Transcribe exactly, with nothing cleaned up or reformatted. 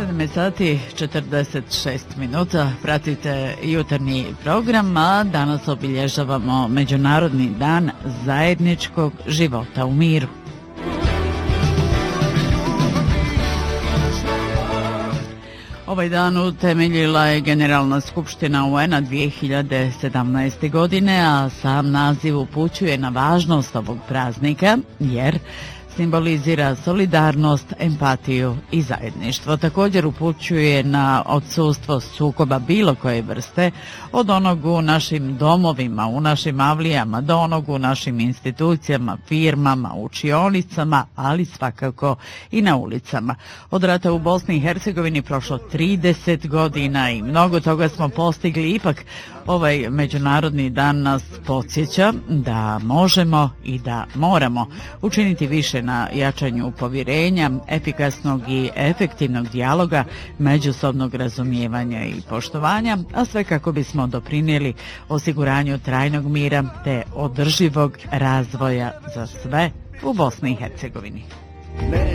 sedam sati četrdeset šest minuta, pratite jutarnji program, a danas obilježavamo Međunarodni dan zajedničkog života u miru. Ovaj dan utemeljila je Generalna skupština U N-a dvije hiljade sedamnaeste. godine, a sam naziv upućuje na važnost ovog praznika, jer simbolizira solidarnost, empatiju i zajedništvo. Također upućuje na odsustvo sukoba bilo koje vrste, od onog u našim domovima, u našim avlijama, do onog u našim institucijama, firmama, učionicama, ali svakako i na ulicama. Od rata u Bosni i Hercegovini prošlo trideset godina i mnogo toga smo postigli. Ipak ovaj Međunarodni dan nas podsjeća da možemo i da moramo učiniti više na jačanju povjerenja, efikasnog i efektivnog dijaloga, međusobnog razumijevanja i poštovanja, a sve kako bismo doprinijeli osiguranju trajnog mira te održivog razvoja za sve u Bosni i Hercegovini.